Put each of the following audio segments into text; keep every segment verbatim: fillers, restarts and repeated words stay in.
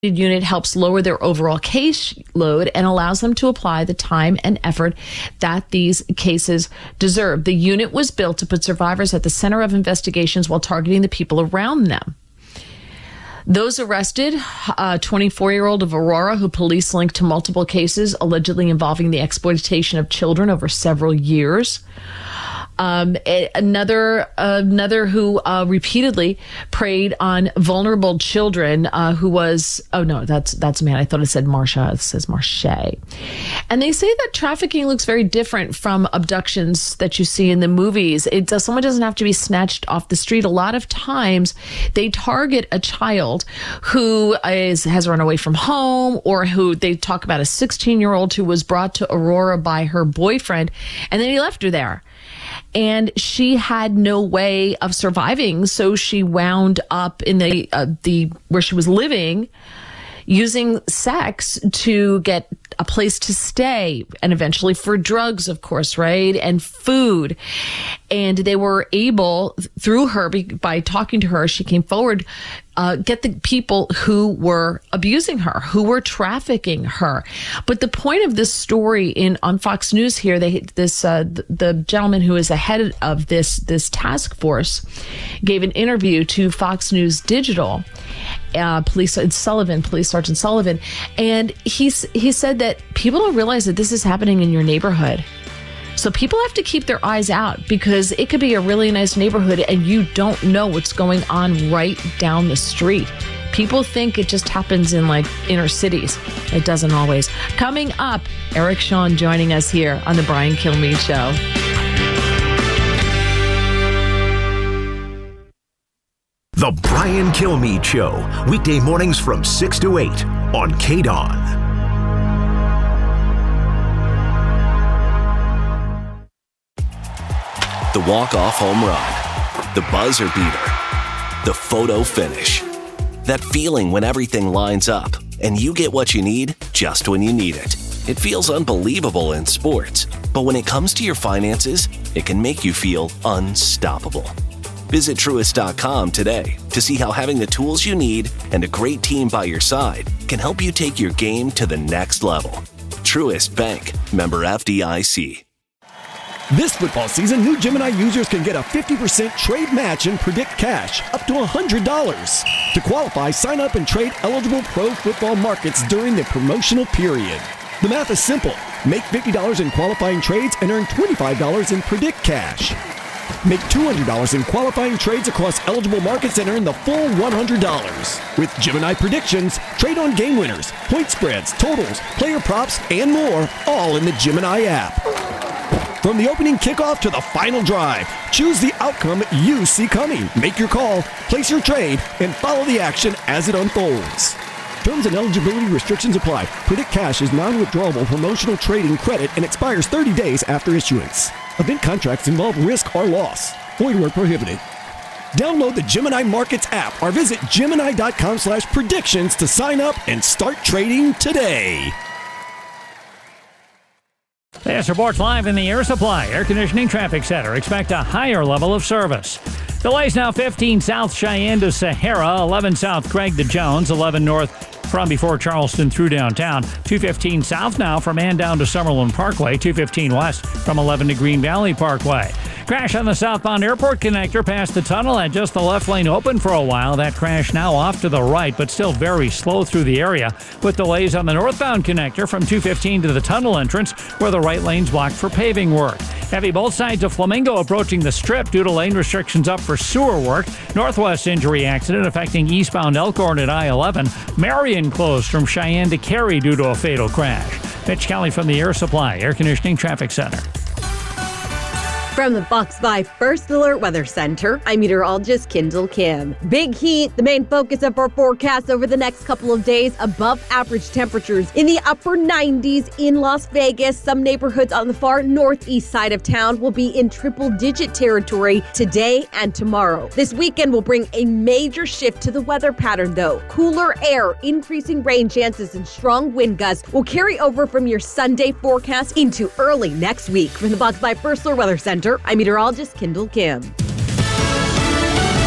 unit helps lower their overall case load and allows them to apply the time and effort that these cases deserve. The unit was built to put survivors at the center of investigations while targeting the people around them. Those arrested, a twenty-four-year-old of Aurora who police linked to multiple cases allegedly involving the exploitation of children over several years. Um, another another who uh, repeatedly preyed on vulnerable children uh, who was, oh no, that's that's a man. I thought it said Marsha. It says Marche. And they say that trafficking looks very different from abductions that you see in the movies. It does, someone doesn't have to be snatched off the street. A lot of times they target a child who is has run away from home, or who they talk about a sixteen-year-old who was brought to Aurora by her boyfriend, and then he left her there. And she had no way of surviving, so she wound up in the uh, the where she was living, using sex to get a place to stay, and eventually for drugs, of course, right, and food. And they were able, through her, by talking to her, she came forward, uh, get the people who were abusing her, who were trafficking her. But the point of this story in on Fox News here, they this uh, the, the gentleman who is the head of this this task force gave an interview to Fox News Digital, uh, police Sullivan, Police Sergeant Sullivan, and he's he said that people don't realize that this is happening in your neighborhood. So people have to keep their eyes out, because it could be a really nice neighborhood and you don't know what's going on right down the street. People think it just happens in like inner cities. It doesn't always. Coming up, Eric Shawn joining us here on the Brian Kilmeade Show. The Brian Kilmeade Show, weekday mornings from six to eight on K D O N. The walk-off home run, the buzzer beater, the photo finish. That feeling when everything lines up and you get what you need just when you need it. It feels unbelievable in sports, but when it comes to your finances, it can make you feel unstoppable. Visit Truist dot com today to see how having the tools you need and a great team by your side can help you take your game to the next level. Truist Bank, member F D I C. This football season, new Gemini users can get a fifty percent trade match and predict cash up to one hundred dollars. To qualify, sign up and trade eligible pro football markets during the promotional period. The math is simple. Make fifty dollars in qualifying trades and earn twenty-five dollars in predict cash. Make two hundred dollars in qualifying trades across eligible markets and earn the full one hundred dollars. With Gemini Predictions, trade on game winners, point spreads, totals, player props, and more, all in the Gemini app. From the opening kickoff to the final drive, choose the outcome you see coming. Make your call, place your trade, and follow the action as it unfolds. Terms and eligibility restrictions apply. Predict Cash is non-withdrawable promotional trading credit and expires thirty days after issuance. Event contracts involve risk or loss. Void where prohibited. Download the Gemini Markets app or visit Gemini dot com slash predictions to sign up and start trading today. This report's live in the Air Supply Air Conditioning Traffic Center. Expect a higher level of service. Delays now fifteen South Cheyenne to Sahara, eleven South Craig to Jones, eleven North from before Charleston through downtown, two fifteen South now from and down to Summerlin Parkway, two fifteen West from eleven to Green Valley Parkway. Crash on the southbound airport connector past the tunnel and just the left lane open for a while. That crash now off to the right, but still very slow through the area, with delays on the northbound connector from two fifteen to the tunnel entrance, where the right lane's blocked for paving work. Heavy both sides of Flamingo approaching the Strip due to lane restrictions up for sewer work. Northwest injury accident affecting eastbound Elkhorn at I eleven. Marion closed from Cheyenne to Cary due to a fatal crash. Mitch Kelly from the Air Supply Air Conditioning Traffic Center. From the Fox five First Alert Weather Center, I'm meteorologist Kendall Kim. Big heat, the main focus of our forecast over the next couple of days. Above average temperatures in the upper nineties in Las Vegas. Some neighborhoods on the far northeast side of town will be in triple-digit territory today and tomorrow. This weekend will bring a major shift to the weather pattern, though. Cooler air, increasing rain chances, and strong wind gusts will carry over from your Sunday forecast into early next week. From the Fox five First Alert Weather Center, I'm meteorologist Kendall Kim. Fox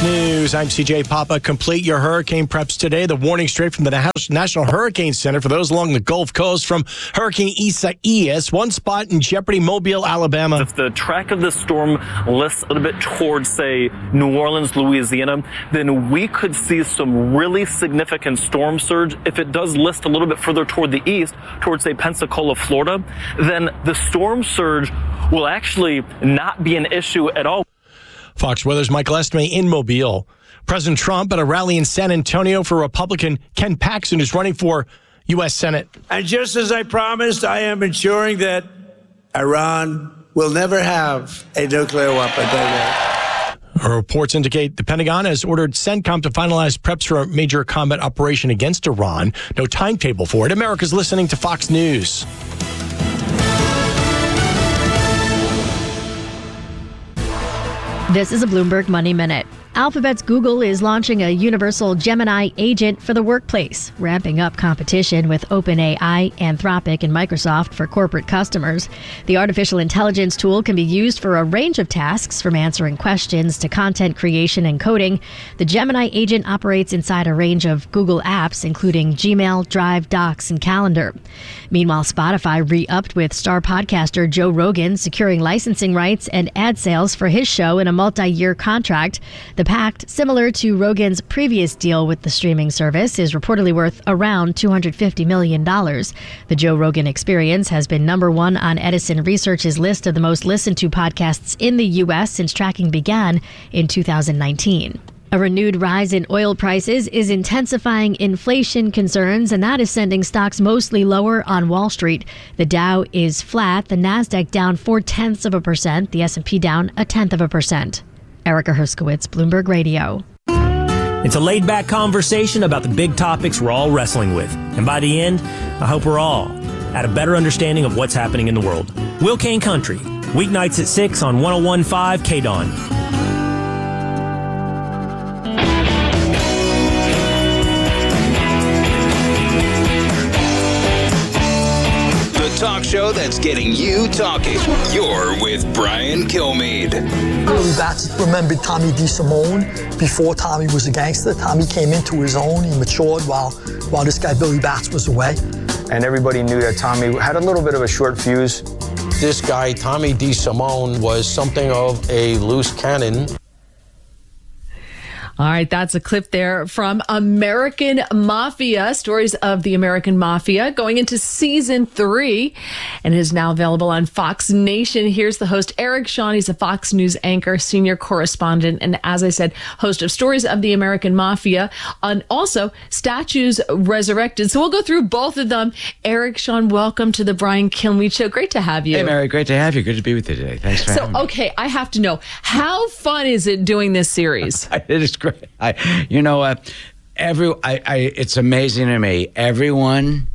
News. I'm C J Papa. Complete your hurricane preps today. The warning straight from the National Hurricane Center for those along the Gulf Coast from Hurricane Isaias. One spot in jeopardy, Mobile, Alabama. If the track of the storm lifts a little bit towards, say, New Orleans, Louisiana, then we could see some really significant storm surge. If it does lift a little bit further toward the east, towards, say, Pensacola, Florida, then the storm surge will actually not be an issue at all. Fox Weather's Michael Estime in Mobile. President Trump at a rally in San Antonio for Republican Ken Paxton, who's running for U S Senate. And just as I promised, I am ensuring that Iran will never have a nuclear weapon. Reports indicate the Pentagon has ordered CENTCOM to finalize preps for a major combat operation against Iran. No timetable for it. America's listening to Fox News. This is a Bloomberg Money Minute. Alphabet's Google is launching a universal Gemini agent for the workplace, ramping up competition with OpenAI, Anthropic, and Microsoft for corporate customers. The artificial intelligence tool can be used for a range of tasks, from answering questions to content creation and coding. The Gemini agent operates inside a range of Google apps, including Gmail, Drive, Docs, and Calendar. Meanwhile, Spotify re-upped with star podcaster Joe Rogan, securing licensing rights and ad sales for his show in a multi-year contract. The pact, similar to Rogan's previous deal with the streaming service, is reportedly worth around two hundred fifty million dollars. The Joe Rogan Experience has been number one on Edison Research's list of the most listened to podcasts in the U S since tracking began in two thousand nineteen. A renewed rise in oil prices is intensifying inflation concerns, and that is sending stocks mostly lower on Wall Street. The Dow is flat, the Nasdaq down four-tenths of a percent, the S and P down a tenth of a percent. Erica Herskowitz, Bloomberg Radio. It's a laid-back conversation about the big topics we're all wrestling with. And by the end, I hope we're all at a better understanding of what's happening in the world. Will Kane Country, weeknights at six on one oh one point five K D O N. Talk show that's getting you talking. You're with Brian Kilmeade. Billy Batts remembered Tommy DeSimone before Tommy was a gangster. Tommy came into his own. He matured while while this guy Billy Batts was away. And everybody knew that Tommy had a little bit of a short fuse. This guy, Tommy DeSimone, was something of a loose cannon. All right, that's a clip there from American Mafia, stories of the American Mafia, going into season three, and is now available on Fox Nation. Here's the host, Eric Shawn. He's a Fox News anchor, senior correspondent, and as I said, host of Stories of the American Mafia, and also Statues Resurrected. So we'll go through both of them. Eric Shawn, welcome to the Brian Kilmeade Show. Great to have you. Hey, Mary, great to have you. Good to be with you today. Thanks for so, having me. Okay, I have to know, how fun is it doing this series? It is great. I, you know what? Uh, every, I, I, it's amazing to me. Everyone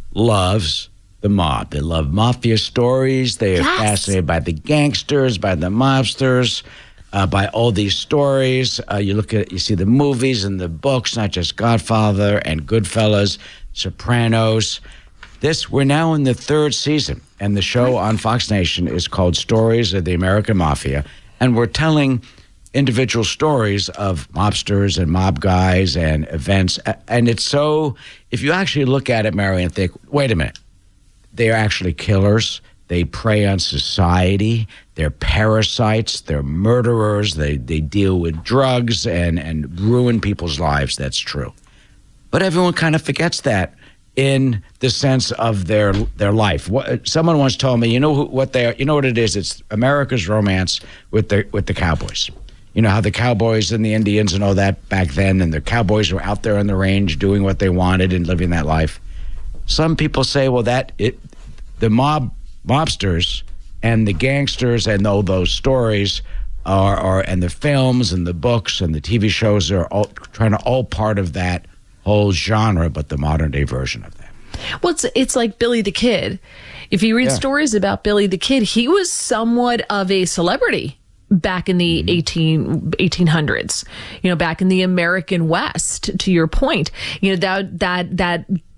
loves the mob. They love mafia stories. They are yes. fascinated by the gangsters, by the mobsters, uh, by all these stories. Uh, you look at, you see the movies and the books, not just Godfather and Goodfellas, Sopranos. This, we're now in the third season, and the show on Fox Nation is called Stories of the American Mafia, and we're telling individual stories of mobsters and mob guys and events. And it's so, if you actually look at it, Mary, and think, wait a minute, they're actually killers. They prey on society. They're parasites. They're murderers. They they deal with drugs and, and ruin people's lives. That's true. But everyone kind of forgets that in the sense of their their life. What, someone once told me, you know who, what they are, you know what it is? It's America's romance with the with the cowboys. You know how the cowboys and the Indians and all that back then, and the cowboys were out there on the range doing what they wanted and living that life. Some people say, well, that it, the mob mobsters and the gangsters and all those stories are, are, and the films and the books and the T V shows are all trying to all part of that whole genre, but the modern day version of that. Well, it's, it's like Billy the Kid. If you read yeah. stories about Billy the Kid, he was somewhat of a celebrity back in the mm-hmm. eighteen hundreds, you know, back in the American West, to your point, you know, that, that, that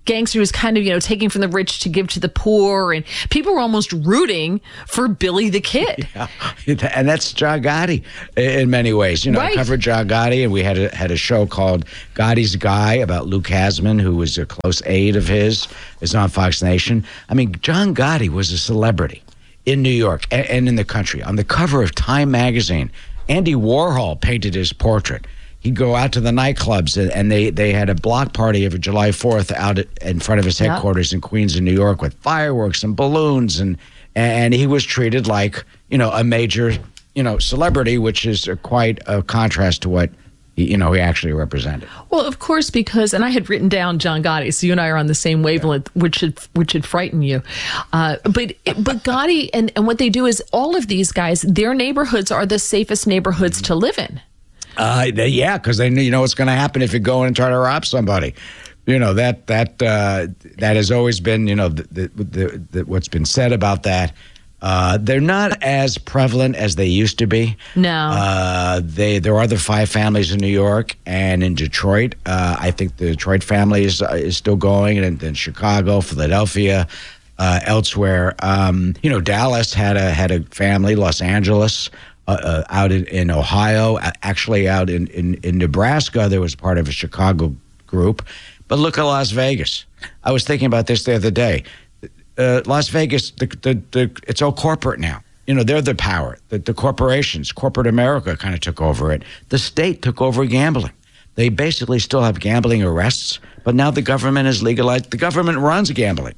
gangster who's kind of, you know, taking from the rich to give to the poor. And people were almost rooting for Billy the Kid. Yeah. And that's John Gotti in many ways. You know, right. I covered John Gotti, and we had a, had a show called Gotti's Guy about Luke Hasman, who was a close aide of his, is on Fox Nation. I mean, John Gotti was a celebrity in New York and, and in the country. On the cover of Time magazine, Andy Warhol painted his portrait. He'd go out to the nightclubs, and they, they had a block party every July fourth out in front of his headquarters yeah. in Queens in New York with fireworks and balloons, and and he was treated like, you know, a major, you know, celebrity, which is a, quite a contrast to what, you know, he actually represented. Well, of course, because, and I had written down John Gotti, so you and I are on the same wavelength, yeah. which should which should frighten you. Uh, but but Gotti, and, and what they do is all of these guys, their neighborhoods are the safest neighborhoods mm-hmm. to live in. Uh, they, yeah, because they you know what's going to happen if you go in and try to rob somebody. You know, that that uh, that has always been, you know, the, the, the, the, what's been said about that. Uh, they're not as prevalent as they used to be. No. Uh, they there are the five families in New York and in Detroit. Uh, I think the Detroit family is, uh, is still going, and then Chicago, Philadelphia, uh, elsewhere. Um, you know, Dallas had a had a family. Los Angeles. Uh, uh, out in, in Ohio, actually out in, in, in Nebraska, there was part of a Chicago group. But look at Las Vegas. I was thinking about this the other day. Uh, Las Vegas, the, the, the, it's all corporate now. You know, they're the power. The, the corporations, corporate America kind of took over it. The state took over gambling. They basically still have gambling arrests, but now the government has legalized. The government runs gambling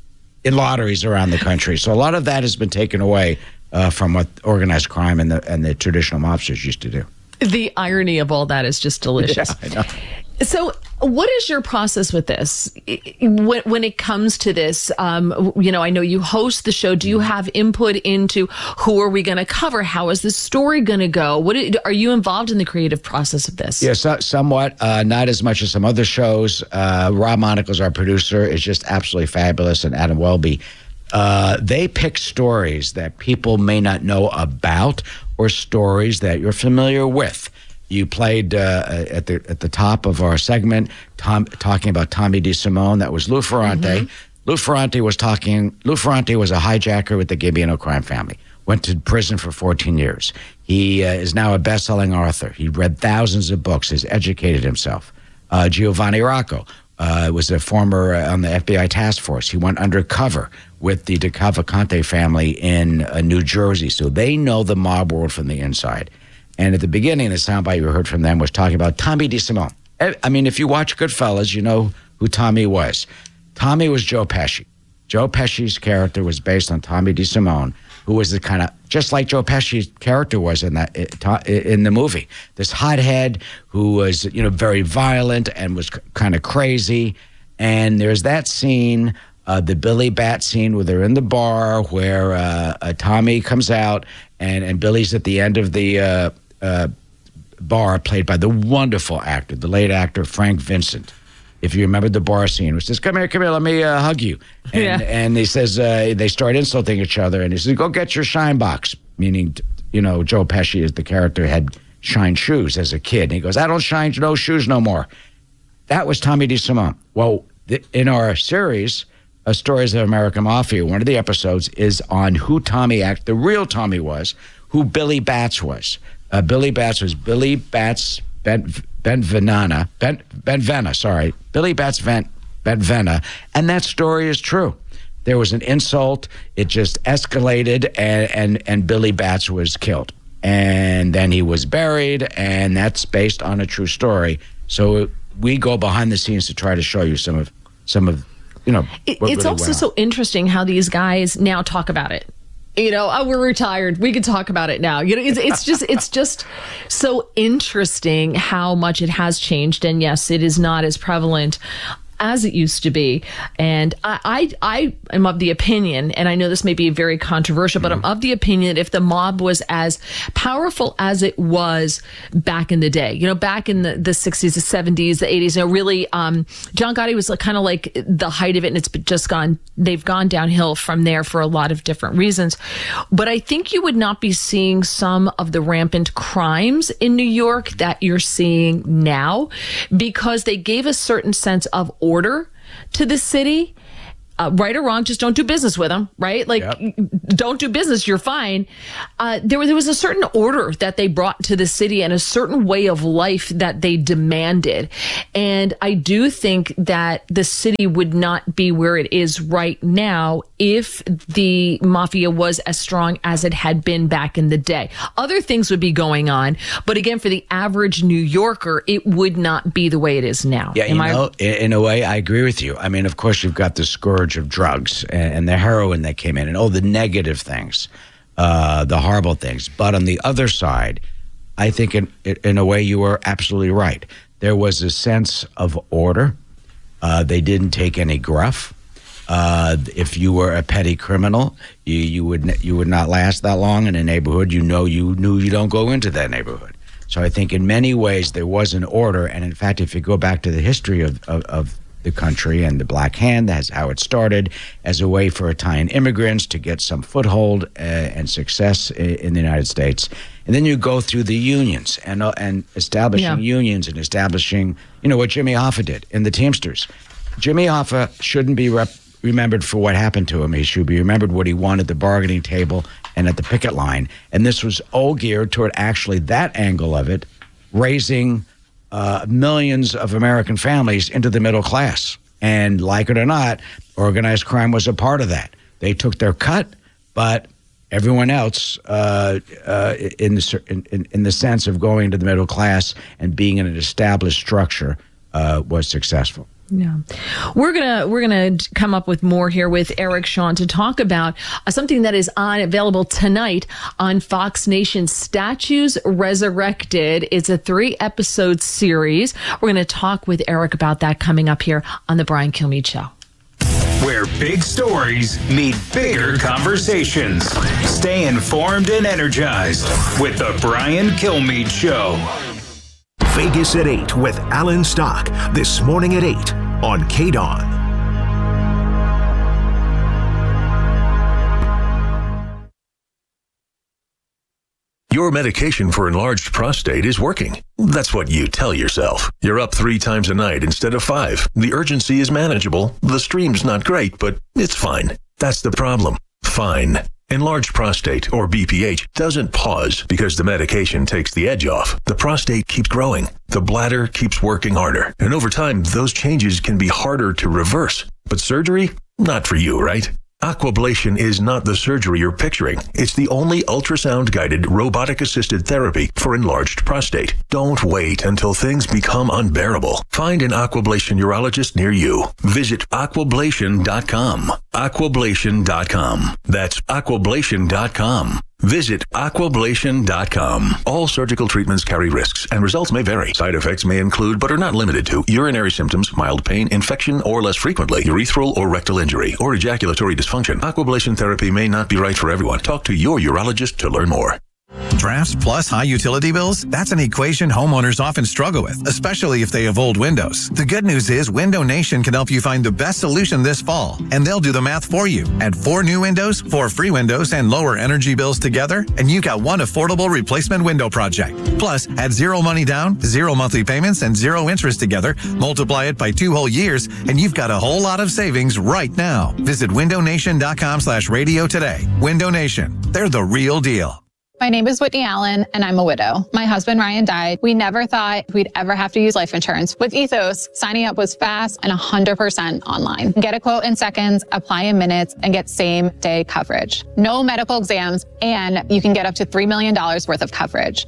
in lotteries around the country. So a lot of that has been taken away Uh, from what organized crime and the and the traditional mobsters used to do. The irony of all that is just delicious. Yeah, I know. So what is your process with this? When, when it comes to this, um, you know, I know you host the show. Do you have input into who are we going to cover? How is this story going to go? What are you involved in the creative process of this? Yes, yeah, so, somewhat. Uh, not as much as some other shows. Uh, Rob Monaco's our producer, is just absolutely fabulous, and Adam Welby. Uh, they pick stories that people may not know about or stories that you're familiar with. You played uh, at the at the top of our segment Tom, talking about Tommy DeSimone. That was Lou Ferrante. Mm-hmm. Lou Ferrante was talking. Lou Ferrante was a hijacker with the Gambino crime family. Went to prison for fourteen years. He uh, is now a best-selling author. He read thousands of books. Has educated himself. Uh, Giovanni Rocco uh, was a former uh, on the F B I task force. He went undercover with the De Cavalcante family in uh, New Jersey. So they know the mob world from the inside. And at the beginning, the soundbite you heard from them was talking about Tommy DeSimone. I mean, if you watch Goodfellas, you know who Tommy was. Tommy was Joe Pesci. Joe Pesci's character was based on Tommy DeSimone, who was the kind of, just like Joe Pesci's character was in that in the movie. This hothead who was, you know, very violent and was kind of crazy. And there's that scene, Uh, the Billy Bat scene where they're in the bar, where uh, uh, Tommy comes out and, and Billy's at the end of the uh, uh, bar, played by the wonderful actor, the late actor Frank Vincent. If you remember the bar scene, which says, "Come here, come here, let me uh, hug you," and, yeah. and he says uh, they start insulting each other, and he says, "Go get your shine box," meaning, you know, Joe Pesci is the character had shine shoes as a kid, and he goes, "I don't shine no shoes no more." That was Tommy DeSimone. Well, th- in our series. Uh, Stories of American Mafia, one of the episodes is on who Tommy act, the real Tommy was, who Billy Batts was. Uh, Billy Batts was Billy Batts Ben Benvenana, Ben Benvenna, sorry, Billy Batts Ben Benvenna, and that story is true. There was an insult, it just escalated, and and and Billy Batts was killed, and then he was buried, and that's based on a true story. So we go behind the scenes to try to show you some of some of. You know, it, it's really also so interesting how these guys now talk about it. You know, oh, we're retired. We can talk about it now. You know, it's, it's just it's just so interesting how much it has changed. And yes, it is not as prevalent as it used to be. And I, I, I am of the opinion, and I know this may be very controversial, but mm-hmm. I'm of the opinion that if the mob was as powerful as it was back in the day, you know, back in the, the sixties, the seventies, the eighties, you know, really, um, John Gotti was like, kind of like the height of it, and it's just gone, they've gone downhill from there for a lot of different reasons. But I think you would not be seeing some of the rampant crimes in New York that you're seeing now, because they gave a certain sense of order to the city. Uh, right or wrong, just don't do business with them, right? Like, yep. Don't do business, you're fine. Uh, there, there was a certain order that they brought to the city and a certain way of life that they demanded. And I do think that the city would not be where it is right now if the mafia was as strong as it had been back in the day. Other things would be going on, but again, for the average New Yorker, it would not be the way it is now. Yeah, Am you I- know, in a way, I agree with you. I mean, of course, you've got the scourge of drugs and the heroin that came in and all the negative things, uh, the horrible things. But on the other side, I think in, in a way you were absolutely right. There was a sense of order. Uh, they didn't take any gruff. Uh, if you were a petty criminal, you, you would you would not last that long in a neighborhood. You know, you knew you don't go into that neighborhood. So I think in many ways there was an order. And in fact, if you go back to the history of, of, of the country and the Black Hand, that's how it started, as a way for Italian immigrants to get some foothold uh, and success in, in the United States. And then you go through the unions and uh, and establishing yeah. unions and establishing, you know, what Jimmy Hoffa did in the Teamsters. Jimmy Hoffa shouldn't be rep- remembered for what happened to him. He should be remembered what he won at the bargaining table and at the picket line. And this was all geared toward actually that angle of it, raising Uh, millions of American families into the middle class. And like it or not, organized crime was a part of that. They took their cut, but everyone else, uh, uh, in, the, in, in the sense of going to the middle class and being in an established structure, uh, was successful. Yeah, we're gonna we're gonna come up with more here with Eric Shawn to talk about uh, something that is on available tonight on Fox Nation, Statues Resurrected. It's a three episode series. We're gonna talk with Eric about that coming up here on the Brian Kilmeade Show. Where big stories meet bigger conversations. Stay informed and energized with the Brian Kilmeade Show. Vegas at eight with Alan Stock this morning at eight on K D O N. Your medication for enlarged prostate is working. That's what you tell yourself. You're up three times a night instead of five. The urgency is manageable. The stream's not great, but it's fine. That's the problem. Fine. Enlarged prostate, or B P H, doesn't pause because the medication takes the edge off. The prostate keeps growing. The bladder keeps working harder. And over time, those changes can be harder to reverse. But surgery? Not for you, right? Aquablation is not the surgery you're picturing. It's the only ultrasound-guided, robotic-assisted therapy for enlarged prostate. Don't wait until things become unbearable. Find an Aquablation urologist near you. Visit aquablation dot com. aquablation dot com. That's aquablation dot com. Visit aquablation dot com. All surgical treatments carry risks, and results may vary. Side effects may include, but are not limited to, urinary symptoms, mild pain, infection, or less frequently, urethral or rectal injury, or ejaculatory dysfunction. Aquablation therapy may not be right for everyone. Talk to your urologist to learn more. Drafts plus high utility bills? That's an equation homeowners often struggle with, especially if they have old windows. The good news is Window Nation can help you find the best solution this fall, and they'll do the math for you. Add four new windows, four free windows, and lower energy bills together, and you got one affordable replacement window project. Plus, add zero money down, zero monthly payments, and zero interest together, multiply it by two whole years, and you've got a whole lot of savings right now. Visit window nation dot com slash radio today. Window Nation. They're the real deal. My name is Whitney Allen, and I'm a widow. My husband, Ryan, died. We never thought we'd ever have to use life insurance. With Ethos, signing up was fast and one hundred percent online. Get a quote in seconds, apply in minutes, and get same-day coverage. No medical exams, and you can get up to three million dollars worth of coverage.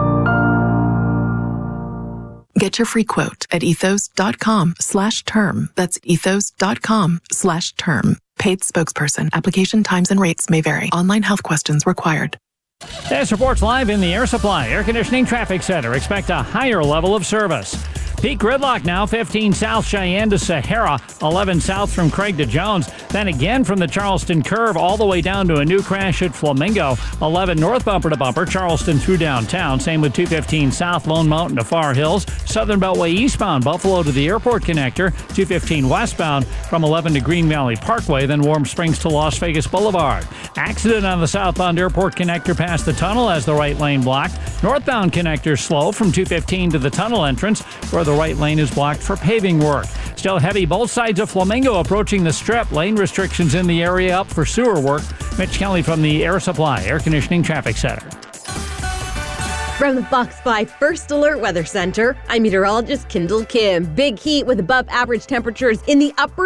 Get your free quote at ethos.com slash term. That's ethos.com slash term. Paid spokesperson. Application times and rates may vary. Online health questions required. This reports live in the Air Supply Air Conditioning Traffic Center. Expect a higher level of service. Peak gridlock now, fifteen South Cheyenne to Sahara, eleven South from Craig to Jones. Then again from the Charleston Curve all the way down to a new crash at Flamingo. eleven North bumper to bumper, Charleston through downtown. Same with two fifteen South Lone Mountain to Far Hills. Southern Beltway eastbound, Buffalo to the airport connector. two fifteen westbound from eleven to Green Valley Parkway, then Warm Springs to Las Vegas Boulevard. Accident on the southbound airport connector past the tunnel as the right lane blocked. Northbound connector slow from two fifteen to the tunnel entrance, where the right lane is blocked for paving work. Still heavy both sides of Flamingo approaching the Strip. Lane restrictions in the area up for sewer work. Mitch Kelly from the Air Supply Air Conditioning Traffic Center. From the Fox five First Alert Weather Center, I'm meteorologist Kendall Kim. Big heat with above average temperatures in the upper